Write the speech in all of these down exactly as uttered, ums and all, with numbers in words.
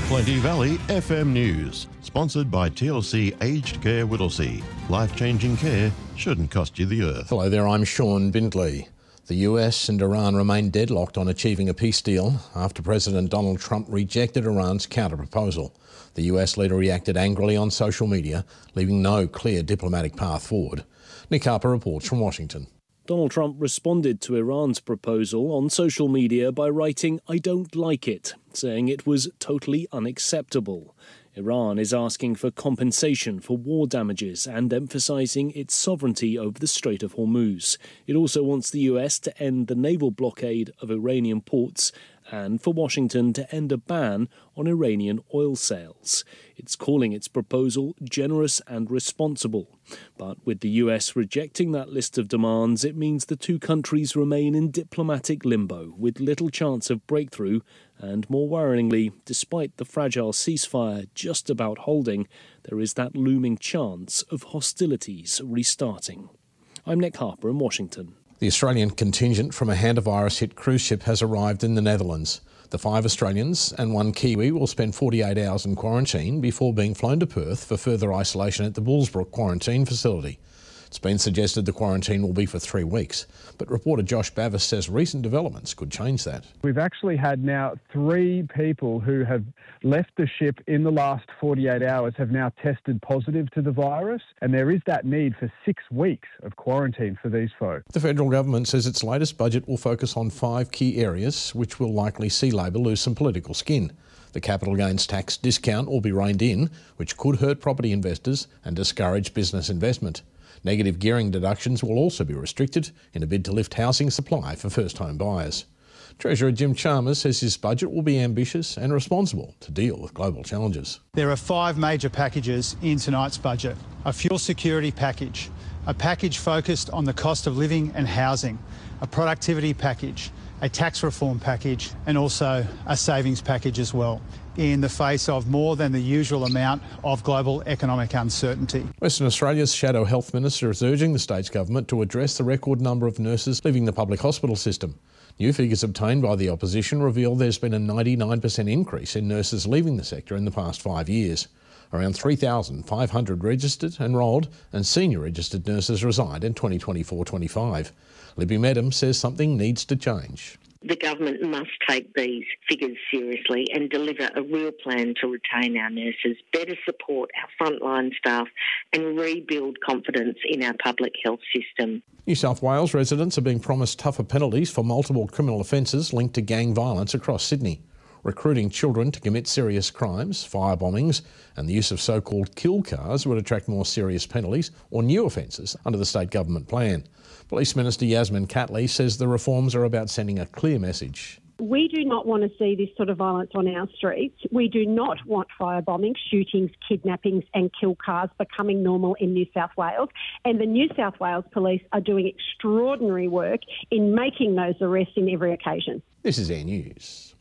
Plenty Valley F M News, sponsored by T L C Aged Care Whittlesea. Life-changing care shouldn't cost you the earth. Hello there, I'm Sean Bindley. The U S and Iran remain deadlocked on achieving a peace deal after President Donald Trump rejected Iran's counter-proposal. The U S leader reacted angrily on social media, leaving no clear diplomatic path forward. Nick Harper reports from Washington. Donald Trump responded to Iran's proposal on social media by writing, "I don't like it," saying it was totally unacceptable. Iran is asking for compensation for war damages and emphasising its sovereignty over the Strait of Hormuz. It also wants the U S to end the naval blockade of Iranian ports and for Washington to end a ban on Iranian oil sales. It's calling its proposal generous and responsible. But with the U S rejecting that list of demands, it means the two countries remain in diplomatic limbo with little chance of breakthrough. And more worryingly, despite the fragile ceasefire just about holding, there is that looming chance of hostilities restarting. I'm Nick Harper in Washington. The Australian contingent from a hantavirus-hit cruise ship has arrived in the Netherlands. The five Australians and one Kiwi will spend forty-eight hours in quarantine before being flown to Perth for further isolation at the Bullsbrook quarantine facility. It's been suggested the quarantine will be for three weeks, but reporter Josh Bavis says recent developments could change that. We've actually had now three people who have left the ship in the last forty-eight hours have now tested positive to the virus, and there is that need for six weeks of quarantine for these folk. The federal government says its latest budget will focus on five key areas which will likely see Labor lose some political skin. The capital gains tax discount will be reined in, which could hurt property investors and discourage business investment. Negative gearing deductions will also be restricted in a bid to lift housing supply for first-home buyers. Treasurer Jim Chalmers says his budget will be ambitious and responsible to deal with global challenges. There are five major packages in tonight's budget. A fuel security package, a package focused on the cost of living and housing, a productivity package, a tax reform package and also a savings package as well, in the face of more than the usual amount of global economic uncertainty. Western Australia's Shadow Health Minister is urging the state's government to address the record number of nurses leaving the public hospital system. New figures obtained by the opposition reveal there's been a ninety-nine percent increase in nurses leaving the sector in the past five years. Around three thousand five hundred registered, enrolled and senior registered nurses reside in twenty twenty-four twenty-five. Libby Medham says something needs to change. The government must take these figures seriously and deliver a real plan to retain our nurses, better support our frontline staff and rebuild confidence in our public health system. New South Wales residents are being promised tougher penalties for multiple criminal offences linked to gang violence across Sydney. Recruiting children to commit serious crimes, fire bombings and the use of so-called kill cars would attract more serious penalties or new offences under the state government plan. Police Minister Yasmin Catley says the reforms are about sending a clear message. We do not want to see this sort of violence on our streets. We do not want firebombing, shootings, kidnappings and kill cars becoming normal in New South Wales. And the New South Wales Police are doing extraordinary work in making those arrests in every occasion. This is Air News.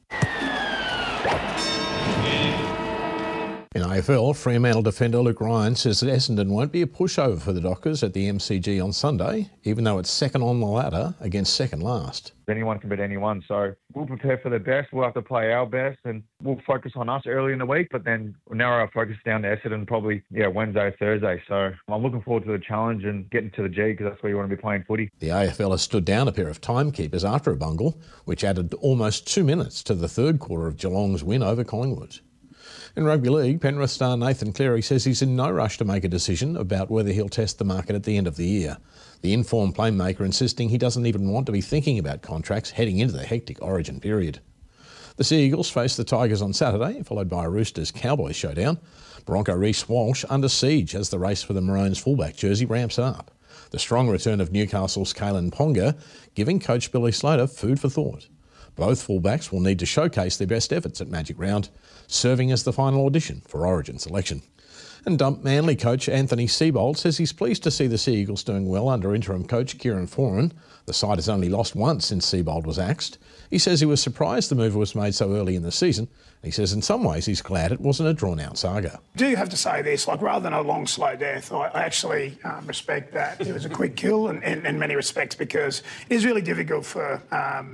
In A F L, Fremantle defender Luke Ryan says that Essendon won't be a pushover for the Dockers at the M C G on Sunday, even though it's second on the ladder against second last. Anyone can beat anyone, so we'll prepare for the best. We'll have to play our best and we'll focus on us early in the week, but then we'll narrow our focus down to Essendon probably yeah Wednesday, Thursday. So I'm looking forward to the challenge and getting to the G because that's where you want to be playing footy. The A F L has stood down a pair of timekeepers after a bungle, which added almost two minutes to the third quarter of Geelong's win over Collingwood. In rugby league, Penrith star Nathan Cleary says he's in no rush to make a decision about whether he'll test the market at the end of the year. The informed playmaker insisting he doesn't even want to be thinking about contracts heading into the hectic Origin period. The Sea Eagles face the Tigers on Saturday, followed by a Roosters-Cowboys showdown. Bronco Reece Walsh under siege as the race for the Maroons fullback jersey ramps up. The strong return of Newcastle's Kalen Ponga giving coach Billy Slater food for thought. Both fullbacks will need to showcase their best efforts at Magic Round, serving as the final audition for Origin selection. And Dump Manly coach Anthony Seibold says he's pleased to see the Sea Eagles doing well under interim coach Kieran Foran. The side has only lost once since Seibold was axed. He says he was surprised the move was made so early in the season. He says in some ways he's glad it wasn't a drawn-out saga. I do have to say this, like rather than a long, slow death, I, I actually um, respect that it was a quick kill in, in, in many respects because it is really difficult for um,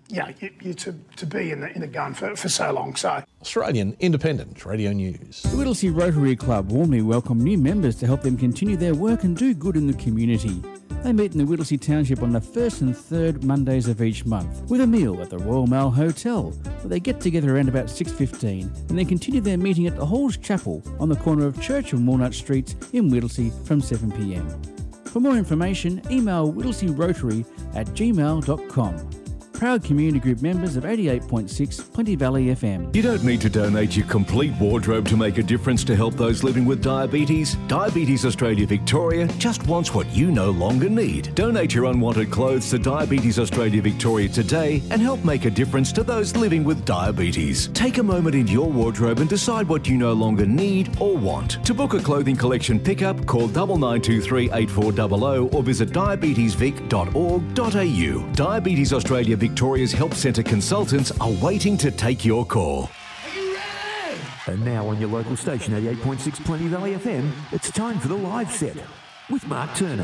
yeah, you, you to, to be in the, in the gun for, for so long. So Australian Independent Radio News. The Whittlesea Rotary Club warmly welcome new members to help them continue their work and do good in the community. They meet in the Whittlesea Township on the first and third Mondays of each month with a meal at the Royal Mail Hotel, where they get together around about six fifteen and then continue their meeting at the Halls Chapel on the corner of Church and Walnut Streets in Whittlesea from seven p m. For more information, email whittlesearotary at gmail dot com. Proud community group members of eighty-eight point six Plenty Valley F M. You don't need to donate your complete wardrobe to make a difference to help those living with diabetes. Diabetes Australia Victoria just wants what you no longer need. Donate your unwanted clothes to Diabetes Australia Victoria today and help make a difference to those living with diabetes. Take a moment in your wardrobe and decide what you no longer need or want. To book a clothing collection pickup, call nine nine two three eight four zero zero or visit diabetes vic dot org dot a u. Diabetes Australia Victoria Victoria's Help Centre consultants are waiting to take your call. And now on your local station, eighty-eight point six Plenty Valley F M, it's time for the live set with Mark Turner.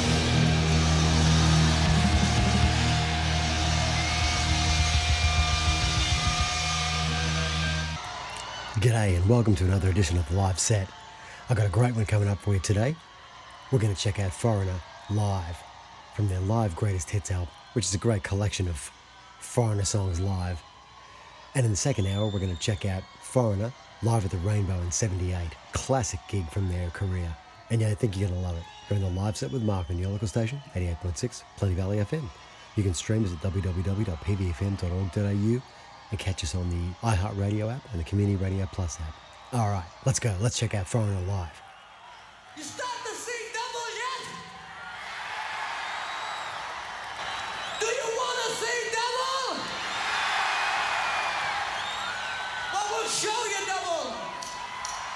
G'day and welcome to another edition of the live set. I've got a great one coming up for you today. We're going to check out Foreigner live from their live greatest hits album, which is a great collection of Foreigner songs live. And in the second hour, we're going to check out Foreigner live at the Rainbow in seventy-eight. Classic gig from their career. And yeah, I think you're going to love it. During the live set with Mark on your local station, eighty-eight point six Plenty Valley F M. You can stream us at w w w dot p v f m dot org dot a u and catch us on the iHeartRadio app and the Community Radio Plus app. All right, let's go. Let's check out Foreigner live. You start to see double yet? Do you want to see double? Well, we'll show you double.